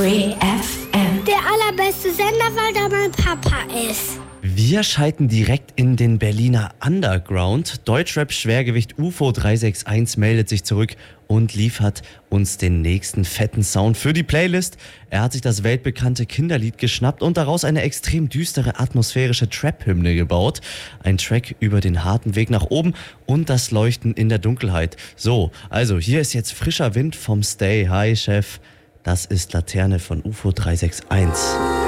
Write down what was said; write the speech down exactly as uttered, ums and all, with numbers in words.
Free F M. Der allerbeste Sender, weil da mein Papa ist. Wir schalten direkt in den Berliner Underground. Deutschrap-Schwergewicht U F O drei sechs eins meldet sich zurück und liefert uns den nächsten fetten Sound für die Playlist. Er hat sich das weltbekannte Kinderlied geschnappt und daraus eine extrem düstere, atmosphärische Trap-Hymne gebaut. Ein Track über den harten Weg nach oben und das Leuchten in der Dunkelheit. So, also hier ist jetzt frischer Wind vom Stay. Hi, Chef. Das ist Laterne von U F O drei sechs eins.